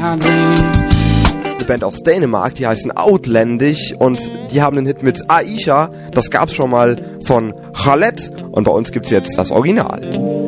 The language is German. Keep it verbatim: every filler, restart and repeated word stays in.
my dreams. Eine Band aus Dänemark, die heißen Outlandish und die haben einen Hit mit Aisha, das gab's schon mal von Khaled und bei uns gibt's jetzt das Original.